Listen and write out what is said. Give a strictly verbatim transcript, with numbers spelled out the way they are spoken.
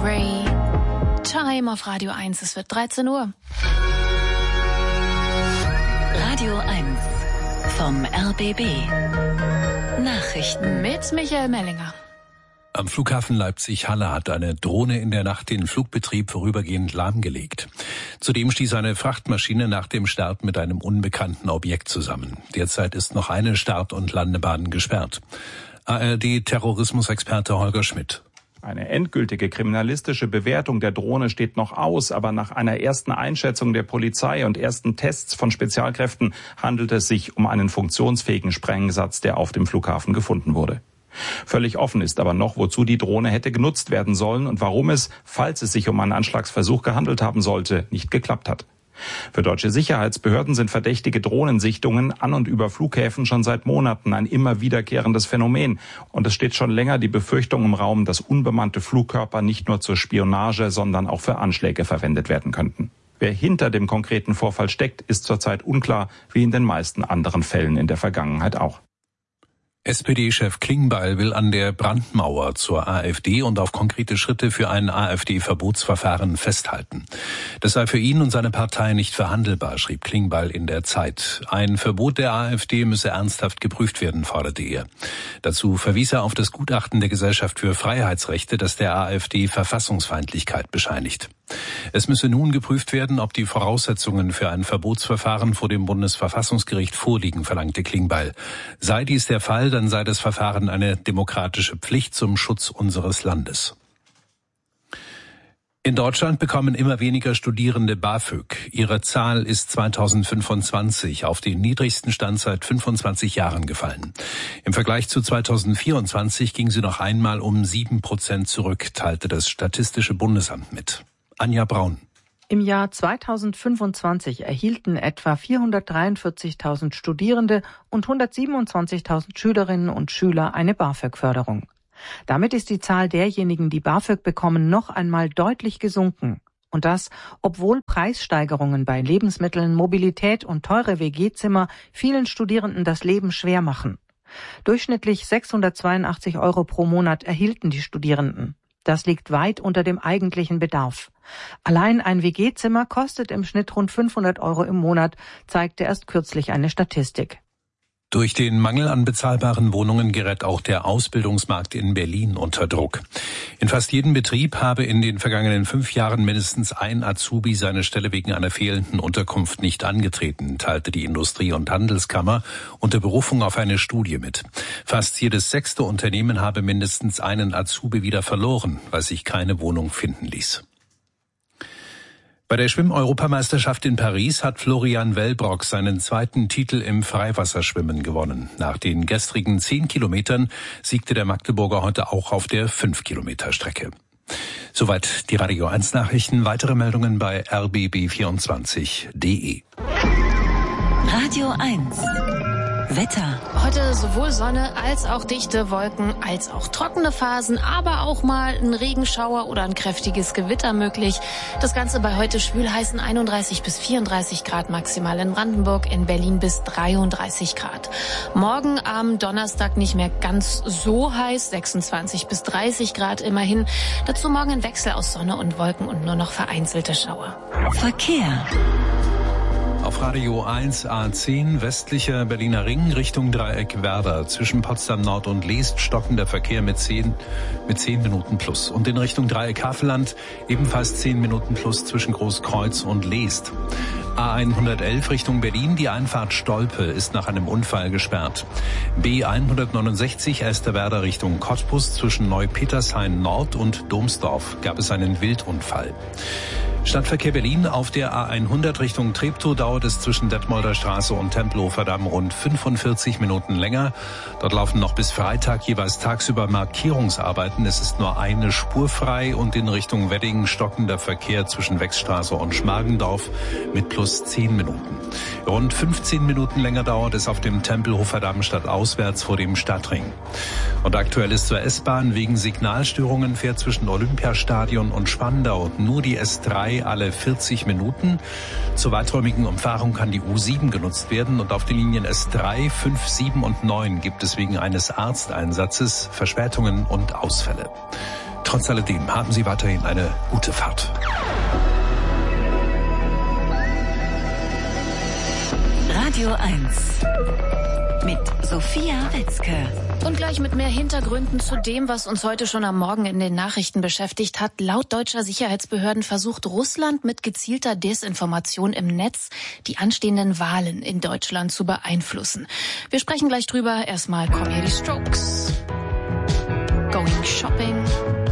Ray. Time auf Radio eins, es wird dreizehn Uhr. Radio eins vom R B B. Nachrichten mit Michael Mellinger. Am Flughafen Leipzig-Halle hat eine Drohne in der Nacht den Flugbetrieb vorübergehend lahmgelegt. Zudem stieß eine Frachtmaschine nach dem Start mit einem unbekannten Objekt zusammen. Derzeit ist noch eine Start- und Landebahn gesperrt. A R D-Terrorismusexperte Holger Schmidt. Eine endgültige kriminalistische Bewertung der Drohne steht noch aus, aber nach einer ersten Einschätzung der Polizei und ersten Tests von Spezialkräften handelt es sich um einen funktionsfähigen Sprengsatz, der auf dem Flughafen gefunden wurde. Völlig offen ist aber noch, wozu die Drohne hätte genutzt werden sollen und warum es, falls es sich um einen Anschlagsversuch gehandelt haben sollte, nicht geklappt hat. Für deutsche Sicherheitsbehörden sind verdächtige Drohnensichtungen an und über Flughäfen schon seit Monaten ein immer wiederkehrendes Phänomen. Und es steht schon länger die Befürchtung im Raum, dass unbemannte Flugkörper nicht nur zur Spionage, sondern auch für Anschläge verwendet werden könnten. Wer hinter dem konkreten Vorfall steckt, ist zurzeit unklar, wie in den meisten anderen Fällen in der Vergangenheit auch. S P D-Chef Klingbeil will an der Brandmauer zur AfD und auf konkrete Schritte für ein AfD-Verbotsverfahren festhalten. Das sei für ihn und seine Partei nicht verhandelbar, schrieb Klingbeil in der Zeit. Ein Verbot der AfD müsse ernsthaft geprüft werden, forderte er. Dazu verwies er auf das Gutachten der Gesellschaft für Freiheitsrechte, das der AfD Verfassungsfeindlichkeit bescheinigt. Es müsse nun geprüft werden, ob die Voraussetzungen für ein Verbotsverfahren vor dem Bundesverfassungsgericht vorliegen, verlangte Klingbeil. Sei dies der Fall, dann sei das Verfahren eine demokratische Pflicht zum Schutz unseres Landes. In Deutschland bekommen immer weniger Studierende BAföG. Ihre Zahl ist zweitausendfünfundzwanzig auf den niedrigsten Stand seit fünfundzwanzig Jahren gefallen. Im Vergleich zu zweitausendvierundzwanzig ging sie noch einmal um sieben Prozent zurück, teilte das Statistische Bundesamt mit. Anja Braun. Im Jahr zweitausendfünfundzwanzig erhielten etwa vierhundertdreiundvierzigtausend Studierende und hundertsiebenundzwanzigtausend Schülerinnen und Schüler eine BAföG-Förderung. Damit ist die Zahl derjenigen, die BAföG bekommen, noch einmal deutlich gesunken. Und das, obwohl Preissteigerungen bei Lebensmitteln, Mobilität und teure W G-Zimmer vielen Studierenden das Leben schwer machen. Durchschnittlich sechshundertzweiundachtzig Euro pro Monat erhielten die Studierenden. Das liegt weit unter dem eigentlichen Bedarf. Allein ein W G-Zimmer kostet im Schnitt rund fünfhundert Euro im Monat, zeigte erst kürzlich eine Statistik. Durch den Mangel an bezahlbaren Wohnungen gerät auch der Ausbildungsmarkt in Berlin unter Druck. In fast jedem Betrieb habe in den vergangenen fünf Jahren mindestens ein Azubi seine Stelle wegen einer fehlenden Unterkunft nicht angetreten, teilte die Industrie- und Handelskammer unter Berufung auf eine Studie mit. Fast jedes sechste Unternehmen habe mindestens einen Azubi wieder verloren, weil sich keine Wohnung finden ließ. Bei der Schwimm-Europameisterschaft in Paris hat Florian Wellbrock seinen zweiten Titel im Freiwasserschwimmen gewonnen. Nach den gestrigen zehn Kilometern siegte der Magdeburger heute auch auf der fünf Kilometer Strecke. Soweit die Radio eins Nachrichten. Weitere Meldungen bei r b b vierundzwanzig punkt d e. Radio eins Wetter. Heute sowohl Sonne als auch dichte Wolken, als auch trockene Phasen, aber auch mal ein Regenschauer oder ein kräftiges Gewitter möglich. Das Ganze bei heute schwül-heißen einunddreißig bis vierunddreißig Grad maximal in Brandenburg, in Berlin bis dreiunddreißig Grad. Morgen am Donnerstag nicht mehr ganz so heiß, sechsundzwanzig bis dreißig Grad immerhin. Dazu morgen ein Wechsel aus Sonne und Wolken und nur noch vereinzelte Schauer. Verkehr. Auf Radio eins A zehn westlicher Berliner Ring Richtung Dreieck Werder. Zwischen Potsdam Nord und Leest stockender Verkehr mit zehn, mit zehn Minuten plus. Und in Richtung Dreieck Havelland ebenfalls zehn Minuten plus zwischen Großkreuz und Leest. A hundertelf Richtung Berlin, die Einfahrt Stolpe ist nach einem Unfall gesperrt. B hundertneunundsechzig Elsterwerda Richtung Cottbus zwischen Neupetershain Nord und Domsdorf gab es einen Wildunfall. Stadtverkehr Berlin auf der A hundert Richtung Treptow dauert es zwischen Detmolder Straße und Tempelhofer Damm rund fünfundvierzig Minuten länger. Dort laufen noch bis Freitag jeweils tagsüber Markierungsarbeiten. Es ist nur eine Spur frei und in Richtung Wedding stockender Verkehr zwischen Wechsstraße und Schmargendorf mit plus zehn Minuten. Rund fünfzehn Minuten länger dauert es auf dem Tempelhofer Damm stadtauswärts vor dem Stadtring. Und aktuell ist zur S-Bahn wegen Signalstörungen fährt zwischen Olympiastadion und Spandau nur die S drei alle vierzig Minuten. Zur weiträumigen Umfahrung kann die U sieben genutzt werden und auf den Linien S drei, fünf, sieben und neun gibt es wegen eines Arzteinsatzes Verspätungen und Ausfälle. Trotz alledem haben Sie weiterhin eine gute Fahrt. Radio eins mit Sophia Wetzke. Und gleich mit mehr Hintergründen zu dem, was uns heute schon am Morgen in den Nachrichten beschäftigt hat. Laut deutscher Sicherheitsbehörden versucht Russland mit gezielter Desinformation im Netz die anstehenden Wahlen in Deutschland zu beeinflussen. Wir sprechen gleich drüber. Erstmal kommen hier die Strokes. Going Shopping.